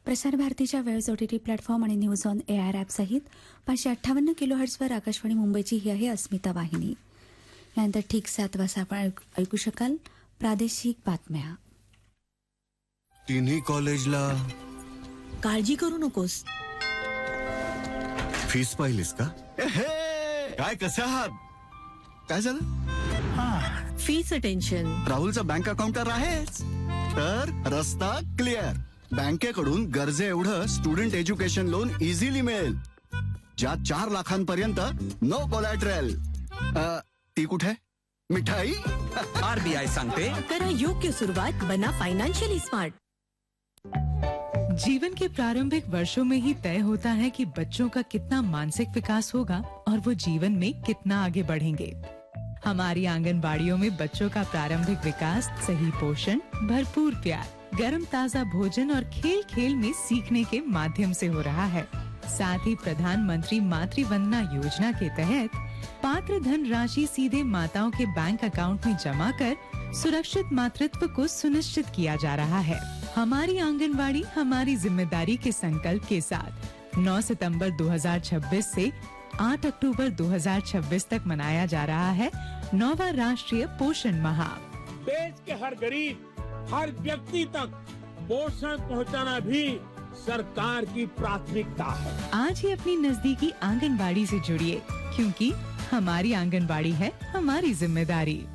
प्रसार भारतीच्या वेळेस OTT प्लॅटफॉर्म आणि न्यूज ऑन AIR ॲपसहित 558 किलोहर्ट्झवर आकाशवाणी मुंबईची ही आहे अस्मिता वाहिनी. यानंतर ठीक 7 वाजता आपण ऐकू शकाल प्रादेशिक बातम्या. तिन्ही कॉलेजला काळजी करू नकोस. फीस पाहिलीस का? काय कसे आहात? काय झालं? फीचं टेन्शन. राहुलचा बँक अकाउंट तर आहेच, तर रस्ता क्लिअर. बँकेकडून गरजे एवढं स्टुडंट एज्युकेशन लोन इझिली मिळेल, ज्यात 4 लाखांपर्यंत नो कोलॅटरल. ती कुठे मिठाई? RBI सांगते, करा योग्य सुरुवात, बना फाइनेंशियली स्मार्ट. जीवन के प्रारंभिक वर्षों में ही तय होता है कि बच्चों का कितना मानसिक विकास होगा और वो जीवन में कितना आगे बढ़ेंगे. हमारी आंगनबाड़ियों में बच्चों का प्रारंभिक विकास सही पोषण, भरपूर प्यार, गर्म ताजा भोजन और खेल खेल में सीखने के माध्यम से हो रहा है. साथ ही प्रधानमंत्री मातृ वंदना योजना के तहत पात्र धन राशि सीधे माताओं के बैंक अकाउंट में जमा कर सुरक्षित मातृत्व को सुनिश्चित किया जा रहा है. हमारी आंगनबाड़ी हमारी जिम्मेदारी के संकल्प के साथ 9 सितंबर 2026 से 8 अक्टूबर 2026 तक मनाया जा रहा है 9वां राष्ट्रीय पोषण माह. देश के हर गरीब, हर व्यक्ति तक पोषण पहुंचाना भी सरकार की प्राथमिकता है. आज ही अपनी नजदीकी आंगनबाड़ी से जुड़िए, क्योंकि हमारी आंगनबाड़ी है हमारी जिम्मेदारी.